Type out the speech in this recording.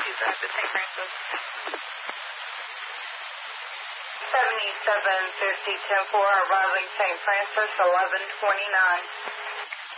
She's at the St. Francis. 7750 10-4, arriving St. Francis, 1129.